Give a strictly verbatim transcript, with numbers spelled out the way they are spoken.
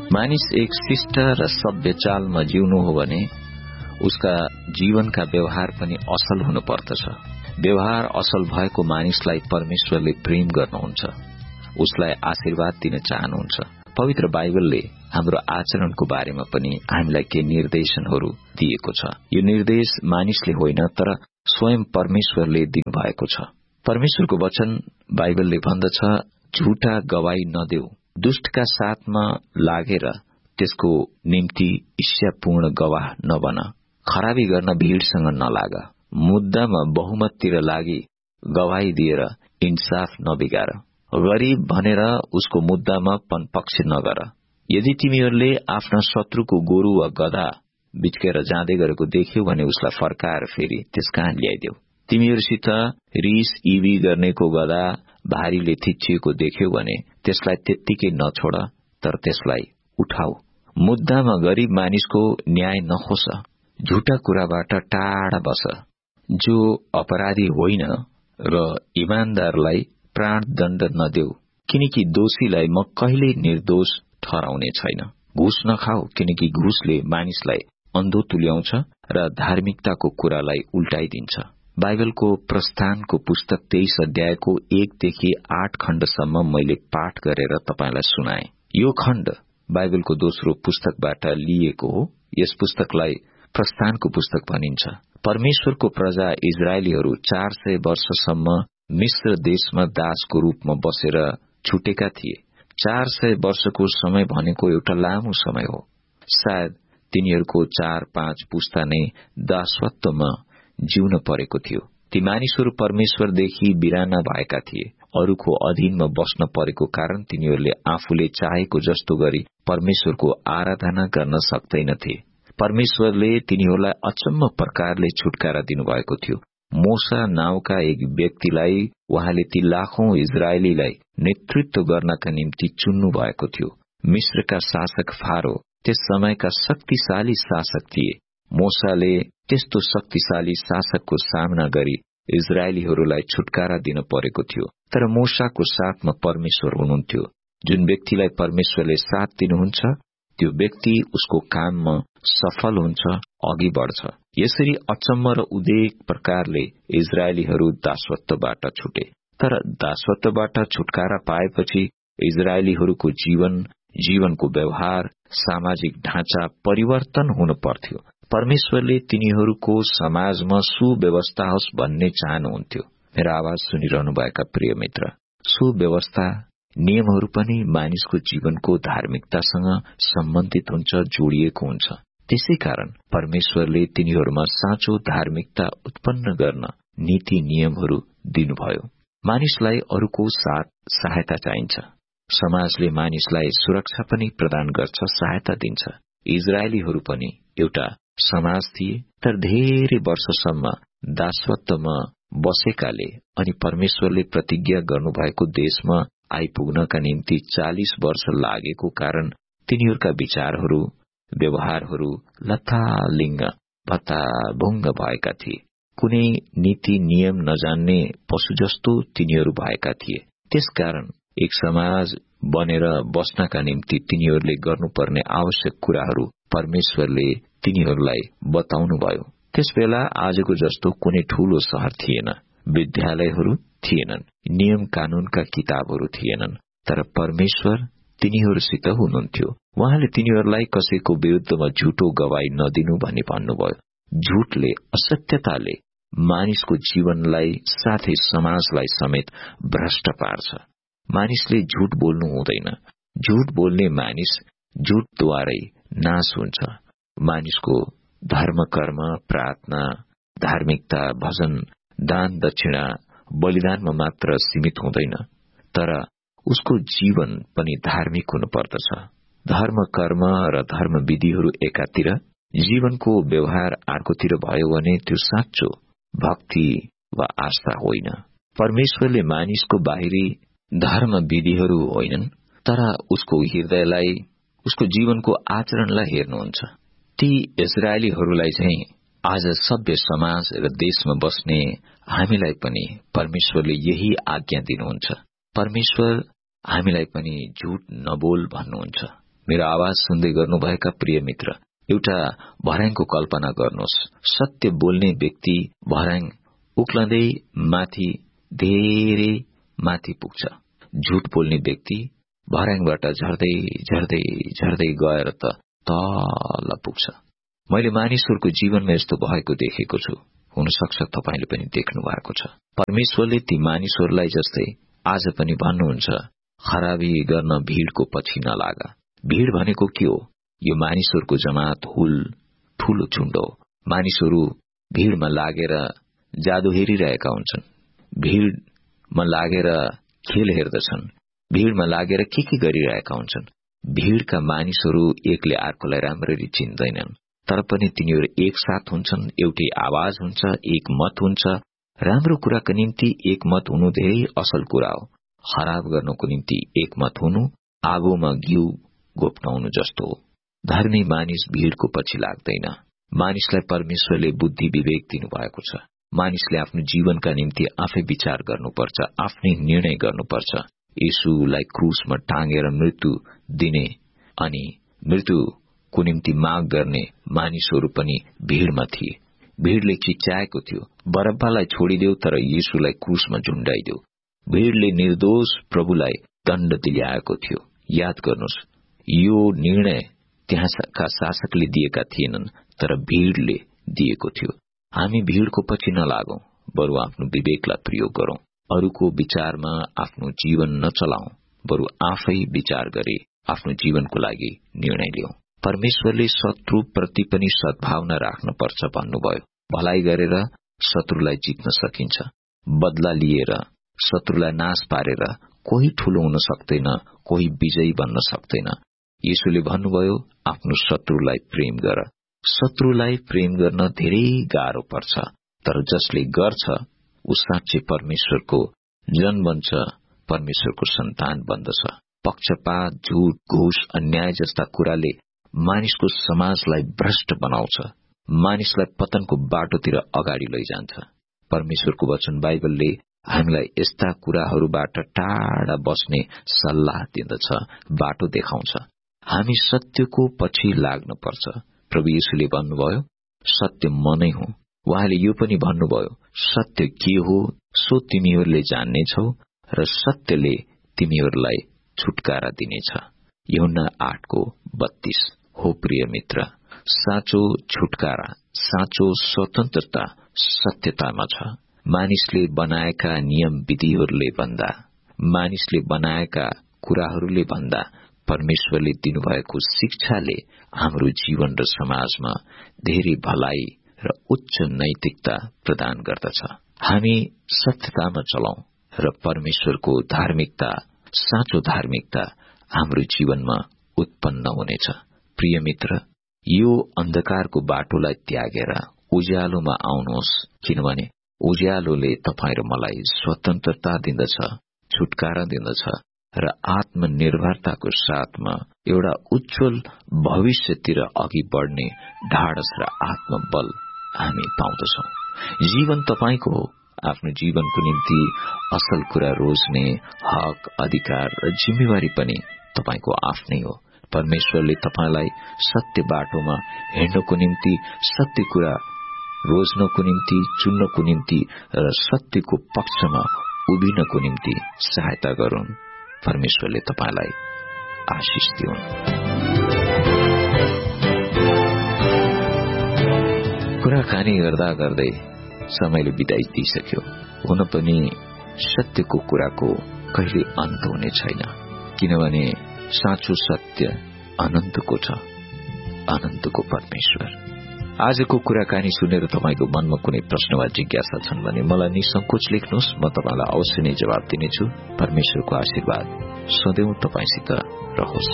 मानिस एक शिष्ट र सभ्य चालमा जिउनु हो भने उसका जीवनका व्यवहार पनि असल हुनु पर्दछ। व्यवहार असल भएको मानिसलाई परमेश्वरले प्रेम गर्नुहुन्छ, उसलाई आशीर्वाद दिन चाहनुहुन्छ। पवित्र बाइबलले हाम्रो आचरणको बारेमा पनि हामीलाई के निर्देशनहरू दिएको छ। यो निर्देश मानिसले होइन तर स्वयं परमेश्वरले दिनुभएको छ। परमेश्वरको वचन बाइबलले भन्दछ, झूठा गवाई नदेऊ, दुष्टका साथमा लागेर त्यसको निम्ति ईर्ष्यापूर्ण गवाह नबन, खराबी गर्न भीड़सँग नलाग, मुद्दामा बहुमततिर लागि गवाही दिएर इन्साफ नबिगार, गरीब भनेर उसको मुद्दामा पनपक्ष नगर। यदि तिमीहरूले आफ्ना शत्रुको गोरु वा गधा बिचकेर जाँदै गरेको देख्यौ भने उसलाई फर्काएर फेरि त्यसकहाँ ल्याइदेऊ। तिमीहरूसित रिस इवी गर्नेको गधा भारीले थिचिएको देख्यौ भने त्यसलाई त्यत्तिकै नछोड, तर त्यसलाई उठाऊ। मुद्दामा गरीब मानिसको न्याय नखोस, झुटा कुराबाट टाढा बस। जो अपराधी होइन र इमानदारलाई प्राणदण्ड नदेऊ, किनकि दोषीलाई म कहिल्यै निर्दोष ठहराउने छैन। घुस नखाऊ, किनकि घुसले मानिसलाई अन्धो तुल्याउँछ र धार्मिकताको कुरालाई उल्टाइदिन्छ। बाइबलको प्रस्थानको पुस्तक तेइस अध्यायको एकदेखि आठ खण्डसम्म मैले पाठ गरेर तपाईलाई सुनाए। यो खण्ड बाइबलको दोस्रो पुस्तकबाट लिएको हो। यस पुस्तकलाई प्रस्थानको पुस्तक भनिन्छ। परमेश्वरको प्रजा इजरायलीहरू चार सय वर्षसम्म मिश्र देशमा दासको रूपमा बसेर छुटेका थिए। चार सय वर्षको समय भनेको एउटा लामो समय हो। सायद तिनीहरूको चार पाँच पुस्ता नै दासत्वमा जिउन परेको थियो। ती मानिसहरू परमेश्वरदेखि बिराना भएका थिए। अरूको अधीनमा बस्न परेको कारण तिनीहरूले आफूले चाहेको जस्तो गरी परमेश्वरको आराधना गर्न सक्दैनथे। परमेश्वरले तिनीहरूलाई अचम्म प्रकारले छुटकारा दिनुभएको थियो। मोसा नाउँका एक व्यक्तिलाई उहाँले ती लाखौं इजरायलीलाई नेतृत्व गर्नका निम्ति चुन्नु भएको थियो। मिश्रका शासक फारो त्यस समयका शक्तिशाली शासक थिए। मोसाले त्यस्तो शक्तिशाली शासकको सामना गरी इजरायलीहरूलाई छुटकारा दिन परेको थियो। तर मोसाको साथमा परमेश्वर हुनुहुन्थ्यो। जुन व्यक्तिलाई परमेश्वरले साथ दिनुहुन्छ त्यो व्यक्ति उसको काममा सफल हुन्छ, अघि बढ्छ। यसरी अचम्म र उदेक प्रकारले इजरायलीहरू दासत्वबाट छुटे। तर दासत्वबाट छुटकारा पाएपछि इजरायलीहरूको जीवन, जीवनको व्यवहार, सामाजिक ढाँचा परिवर्तन हुनु पर्थ्यो। परमेश्वरले तिनीहरूको समाजमा सुव्यवस्था होस् भन्ने चाहनुहुन्थ्यो। मेरो आवाज सुनिरहनुभएका प्रिय मित्र, सुव्यवस्था, नियमहरू पनि मानिसको जीवनको धार्मिकतासँग सम्बन्धित हुन्छ, जोडिएको हुन्छ। त्यसै कारण परमेश्वरले तिनीहरूमा साँचो धार्मिकता उत्पन्न गर्न नीति नियमहरू दिनुभयो। मानिसलाई अरूको साथ सहायता चाहिन्छ। समाजले मानिसलाई सुरक्षा पनि प्रदान गर्छ, सहायता दिन्छ। इजरायलीहरू पनि एउटा समाज थिए, तर धेरै वर्षसम्म दासत्वमा बसेकाले अनि परमेश्वरले प्रतिज्ञा गर्नुभएको देशमा आइपुग्नका निम्ति चालिस वर्ष लागेको कारण तिनीहरूका विचारहरू, व्यवहारहरू लथालिङ्ग भत्ताभुङ्ग भएका थिए। कुनै नीति नियम नजान्ने पशु जस्तो तिनीहरू भएका थिए। त्यसकारण एक समाज बनेर बस्नका निम्ति तिनीहरूले गर्नुपर्ने आवश्यक कुराहरू परमेश्वरले तिनीहरूलाई बताउनुभयो। त्यसबेला आजको जस्तो कुनै ठूलो शहर थिएन, विद्यालयहरू थिएनन्, नियम कानूनका किताबहरू थिएनन्। तर परमेश्वर तिनीहरूसित हुनुहुन्थ्यो। उहाँले तिनीहरूलाई कसैको विरुद्धमा झुटो गवाई नदिनु भनी भन्नुभयो। झुटले, असत्यताले मानिसको जीवनलाई साथै समाजलाई समेत भ्रष्ट पार्छ। मानिसले झुट बोल्नु हुँदैन। झुट बोल्ने मानिस झुटद्वारै नाश हुन्छ। मानिसको धर्म, कर्म, प्रार्थना, धार्मिकता, भजन, दान, दक्षिणा, बलिदानमा मात्र सीमित हुँदैन, तर उसको जीवन पनि धार्मिक हुनुपर्दछ। धर्म, कर्म र धर्म विधिहरू एकातिर, जीवनको व्यवहार अर्कोतिर भयो भने त्यो साँचो भक्ति वा आस्था होइन। परमेश्वरले मानिसको बाहिरी धर्म विधिहरू होइनन्, तर उसको हृदयलाई, उसको जीवनको आचरणलाई हेर्नुहुन्छ। ती इजरायलीहरूलाई चाहिँ आज सभ्य समाज र देशमा बस्ने हामीलाई पनि परमेश्वरले यही आज्ञा दिनुहुन्छ। परमेश्वर हामीलाई पनि झुट नबोल भन्नुहुन्छ। मेरो आवाज सुन्दै गर्नुभएका प्रिय मित्र, एउटा भर्याङको कल्पना गर्नुहोस्। सत्य बोल्ने व्यक्ति भर्याङ उक्लँदै माथि धेरै माथि पुग्छ। झुट बोल्ने व्यक्ति भर्याङबाट झर्दै झर्दै झर्दै गएर त तल पुग्छ। मैले मानिसहरूको जीवनमा यस्तो भएको देखेको छु। हुनसक्छ तपाईले पनि देख्नु भएको छ। परमेश्वरले ती मानिसहरूलाई जस्तै आज पनि भन्नुहुन्छ, खराबी गर्न भीड़को पछि नलाग। भीड़ भनेको के हो? यो मानिसहरूको जमात, हुल, ठूलो झुण्ड हो। मानिसहरू भीड़मा लागेर जादु हेरिरहेका हुन्छन्, भीड़मा लागेर खेल हेर्दछन्, भीड़मा लागेर के के गरिरहेका हुन्छन्। भीड़का मानिसहरू एकले अर्कोलाई राम्ररी चिन्दैनन्, तर पनि तिनीहरू एकसाथ हुन्छन्, एउटै आवाज हुन्छ, एक मत हुन्छ। राम्रो कुराको निम्ति एक मत हुनु धेरै असल कुरा हो। खराब गर्नको निम्ति एक मत हुनु आगोमा घिउ घोप्टाउनु जस्तो हो। धर्मी मानिस भीड़को पछि लाग्दैन। मानिसलाई परमेश्वरले बुद्धि विवेक दिनुभएको छ। मानिसले आफ्नो जीवनका निम्ति आफै विचार गर्नुपर्छ, आफ्नै निर्णय गर्नुपर्छ। येशूलाई क्रूसमा टाँगेर मृत्यु दिने अनि मृत्युको निम्ति माग गर्ने मानिसहरू पनि भीड़मा थिए। भीड़ले चिच्याएको थियो, बरब्बालाई छोडिदेऊ तर येशूलाई क्रूसमा झुण्डाइदेऊ। भीड़ले निर्दोष प्रभुलाई दण्ड दिल्याएको थियो। याद गर्नुहोस्, यो निर्णय त्यहाँका शासकले दिएका थिएनन्, तर भीड़ले दिएको थियो। हामी भीड़को पछि नलागौं, बरु आफ्नो विवेकलाई प्रयोग गरौं। अरूको विचारमा आफ्नो जीवन नचलाऊ, बरु आफै विचार गरे आफ्नो जीवनको लागि निर्णय लिऊ। परमेश्वरले शत्रुप्रति पनि सद्भावना राख्न पर्छ भन्नुभयो। भलाइ गरेर शत्रुलाई जित्न सकिन्छ। बदला लिएर शत्रुलाई नाश पारेर कोही ठूलो हुन सक्दैन, कोही विजयी बन्न सक्दैन। येशूले भन्नुभयो, आफ्नो शत्रुलाई प्रेम गर। शत्रुलाई प्रेम गर्न धेरै गाह्रो पर्छ, तर जसले गर्छ ऊ साँच्चै परमेश्वरको जन बन्छ, परमेश्वरको सन्तान बन्दछ। पक्षपात, झूठ, घुस, अन्याय जस्ता कुराले मानिसको समाजलाई भ्रष्ट बनाउँछ, मानिसलाई पतनको बाटोतिर अगाडि लैजान्छ। परमेश्वरको वचन बाइबलले हामीलाई यस्ता कुराहरूबाट टाढा बस्ने सल्लाह दिँदछ, बाटो देखाउँछ। हामी सत्यको पछि लाग्न पर्छ। प्रभु येशूले भन्नुभयो, सत्य म नै हुँ। उहाँले यो पनि भन्नुभयो, सत्य के हो सो तिमीहरूले जान्नेछौ र सत्यले तिमीहरूलाई छुटकारा दिनेछ। यूहन्ना आठको बत्तीस। हो प्रिय मित्र, साँचो छुटकारा, साँचो स्वतन्त्रता सत्यतामा छ। मानिसले बनाएका नियम विधिहरूले भन्दा, मानिसले बनाएका कुराहरूले भन्दा परमेश्वरले दिनुभएको शिक्षाले हाम्रो जीवन र समाजमा धेरै भलाई र उच्च नैतिकता प्रदान गर्दछ। हामी सत्यतामा चलौं र परमेश्वरको धार्मिकता, साँचो धार्मिकता हाम्रो जीवनमा उत्पन्न हुनेछ। प्रिय मित्र, यो अन्धकारको बाटोलाई त्यागेर उज्यालोमा आउनुहोस्, किनभने उज्यालोले तपाईँ र मलाई स्वतन्त्रता दिँदछ, छुटकारा दिँदछ र आत्मनिर्भरताको साथमा एउटा उज्जवल भविष्यतिर अघि बढ़ने ढाडस र आत्मबल हामी पाउँदछौं। जीवन तपाईको हो। आफ्नो जीवनको निम्ति असल कुरा रोज्ने हक, अधिकार र जिम्मेवारी पनि तपाईको आफ्नै हो। परमेश्वरले तपाईलाई सत्य बाटोमा हिँड्नको निम्ति, सत्य कुरा रोज्नको निम्ति, चुन्नको निम्ति र सत्यको पक्षमा उभिनको निम्ति सहायता गरून्। परमेश्वरले तपाईलाई आशिष दिउन्। कुराकानी गर्दा गर्दै समयले बिदाई दिइसक्यो। हुन पनि सत्यको कुराको कहिले अन्त हुने छैन, किनभने साँचो सत्य अनन्तको छ, अनन्तको परमेश्वर। आजको कुराकानी सुनेर तपाईको मनमा कुनै प्रश्न वा जिज्ञासा छन् भने मलाई निसंकोच लेख्नुहोस्, म तपाईलाई अवश्य नै जवाब दिनेछु। परमेश्वरको आशीर्वाद सदैव तपाईसित रहोस्।